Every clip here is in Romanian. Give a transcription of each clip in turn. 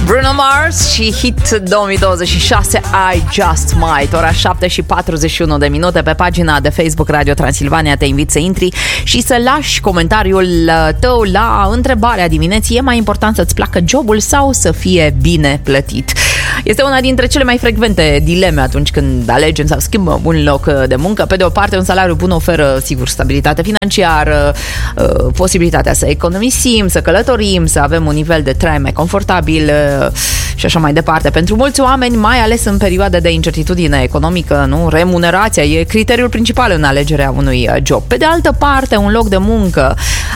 Bruno Mars și hit 2026 I Just Might. Ora 7:41 pe pagina de Facebook Radio Transilvania. Te invit să intri și să lași comentariul tău la întrebarea dimineții: e mai important să-ți placă jobul sau să fie bine plătit? Este una dintre cele mai frecvente dileme atunci când alegem sau schimbăm un loc de muncă. Pe de o parte, un salariu bun oferă, sigur, stabilitate financiară, posibilitatea să economisim, să călătorim, să avem un nivel de trai mai confortabil și așa mai departe. Pentru mulți oameni, mai ales în perioade de incertitudine economică, nu, remunerația e criteriul principal în alegerea unui job. Pe de altă parte, un loc de muncă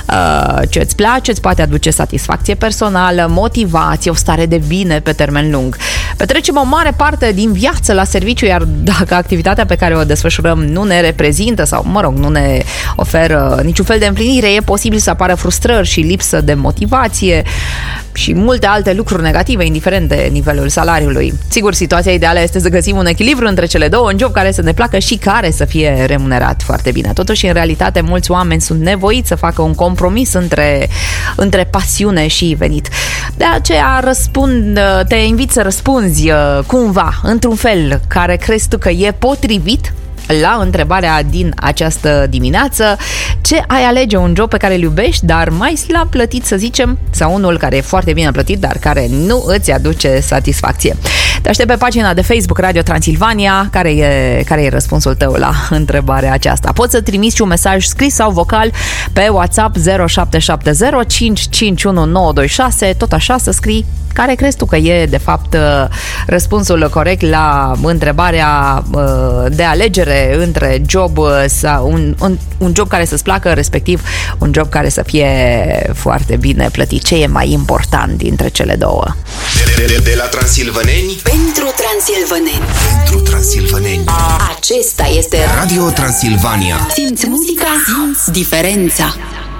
ce îți place, îți poate aduce satisfacție personală, motivație, o stare de bine pe termen lung. Petrecem o mare parte din viață la serviciu, iar dacă activitatea pe care o desfășurăm nu ne reprezintă sau, nu ne oferă niciun fel de împlinire, e posibil să apară frustrări și lipsă de motivație și multe alte lucruri negative, indiferent de nivelul salariului. Sigur, situația ideală este să găsim un echilibru între cele două, un job care să ne placă și care să fie remunerat foarte bine. Totuși, în realitate, mulți oameni sunt nevoiți să facă un compromis între pasiune și venit. De aceea te invit să răspunzi cumva, într-un fel care crezi tu că e potrivit la întrebarea din această dimineață: ce ai alege, un job pe care îl iubești, dar mai slab plătit, să zicem, sau unul care e foarte bine plătit, dar care nu îți aduce satisfacție? Te aștept pe pagina de Facebook Radio Transilvania. Care e răspunsul tău la întrebarea aceasta? Poți să trimiți și un mesaj scris sau vocal pe WhatsApp 0770 551 926, tot așa, să scrii care crezi tu că e, de fapt, răspunsul corect la întrebarea de alegere între job sau un job care să-ți placă, respectiv un job care să fie foarte bine plătit. Ce e mai important dintre cele două? De la transilvăneni pentru transilvăneni. Pentru transilvăneni. Acesta este Radio Transilvania. Simți muzica, simți diferența.